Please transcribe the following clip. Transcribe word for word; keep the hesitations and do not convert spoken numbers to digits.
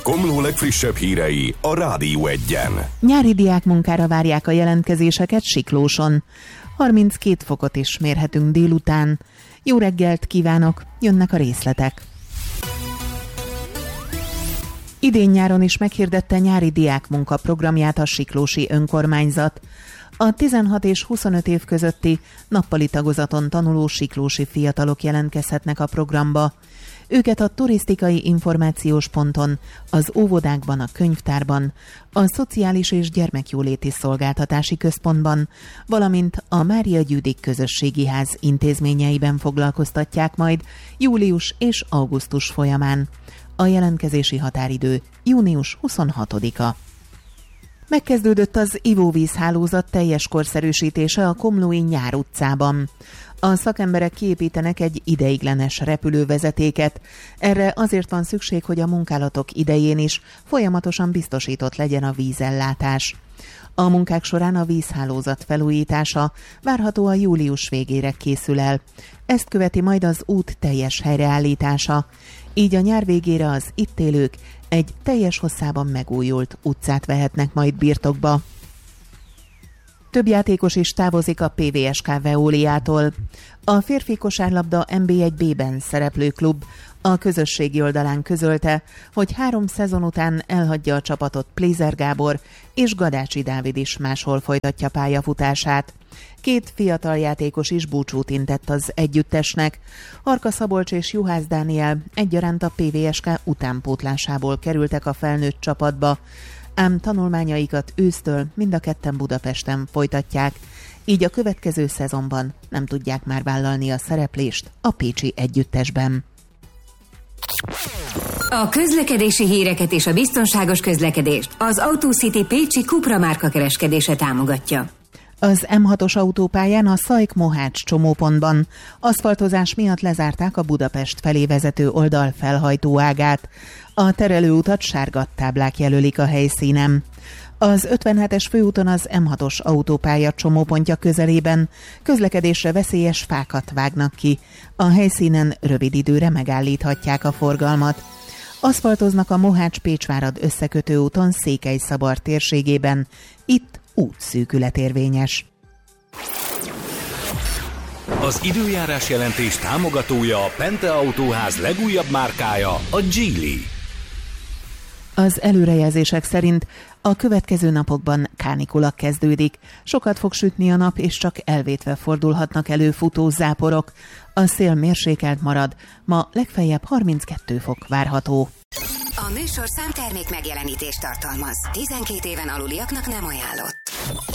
Komló legfrissebb hírei a Rádió Egyen. Nyári diákmunkára várják a jelentkezéseket Siklóson. harminckét fokot is mérhetünk délután. Jó reggelt kívánok, jönnek a részletek. Idén nyáron is meghirdette nyári diákmunka programját a siklósi önkormányzat. A tizenhat és huszonöt év közötti nappali tagozaton tanuló siklósi fiatalok jelentkezhetnek a programba. Őket a turisztikai információs ponton, az óvodákban, a könyvtárban, a Szociális és Gyermekjóléti Szolgáltatási Központban, valamint a Mária Gyűdik Közösségi Ház intézményeiben foglalkoztatják majd július és augusztus folyamán. A jelentkezési határidő június huszonhatodika. Megkezdődött az ivóvízhálózat teljes korszerűsítése a komlói Nyár utcában. A szakemberek kiépítenek egy ideiglenes repülővezetéket. Erre azért van szükség, hogy a munkálatok idején is folyamatosan biztosított legyen a vízellátás. A munkák során a vízhálózat felújítása várhatóan július végére készül el. Ezt követi majd az út teljes helyreállítása. Így a nyár végére az itt élők egy teljes hosszában megújult utcát vehetnek majd birtokba. Több játékos is távozik a pé vé es ká Veoliától. A férfi kosárlabda en bé egy bé-ben szereplő klub a közösségi oldalán közölte, hogy három szezon után elhagyja a csapatot Plézer Gábor, és Gadácsi Dávid is máshol folytatja pályafutását. Két fiatal játékos is búcsút intett az együttesnek. Arka Szabolcs és Juhász Dániel egyaránt a pé vé es ká utánpótlásából kerültek a felnőtt csapatba, ám tanulmányaikat ősztől mind a ketten Budapesten folytatják, így a következő szezonban nem tudják már vállalni a szereplést a pécsi együttesben. A közlekedési híreket és a biztonságos közlekedést az AutoCity pécsi Cupra márka kereskedése támogatja. Az em hatos autópályán a Szajk-Mohács csomópontban aszfaltozás miatt lezárták a Budapest felé vezető oldal felhajtó ágát. A terelőutat sárga táblák jelölik a helyszínen. Az ötvenhetes főúton az em hatos autópálya csomópontja közelében közlekedésre veszélyes fákat vágnak ki. A helyszínen rövid időre megállíthatják a forgalmat. Aszfaltoznak a Mohács-Pécsvárad összekötő úton Székelyszabard térségében. Itt útszűkület érvényes. Az időjárás jelentés támogatója a Pente Autóház legújabb márkája, a Geely. Az előrejelzések szerint a következő napokban kánikula kezdődik. Sokat fog sütni a nap, és csak elvétve fordulhatnak elő futó záporok. A szél mérsékelt marad, ma legfeljebb harminckét fok várható. A műsor számtermék megjelenítést tartalmaz. tizenkét éven aluliaknak nem ajánlott.